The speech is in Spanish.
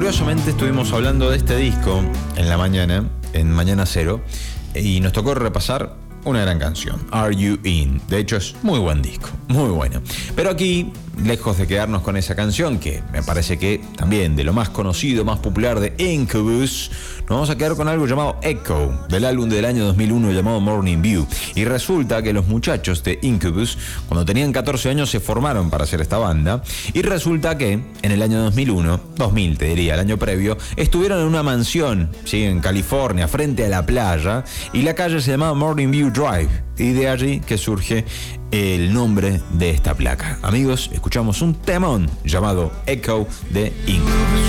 curiosamente estuvimos hablando de este disco en la mañana, en Mañana Cero, y nos tocó repasar una gran canción, Are You In? De hecho es muy buen disco, muy bueno. Pero aquí, lejos de quedarnos con esa canción, que me parece que también de lo más conocido, más popular de Incubus, nos vamos a quedar con algo llamado Echo, del álbum del año 2001 llamado Morning View. Y resulta que los muchachos de Incubus, cuando tenían 14 años, se formaron para hacer esta banda. Y resulta que en el año 2000 te diría, el año previo, estuvieron en una mansión, ¿sí?, en California, frente a la playa, y la calle se llamaba Morning View Drive. Y de allí que surge el nombre de esta placa. Amigos, escuchamos un temón llamado Echo de Incubus.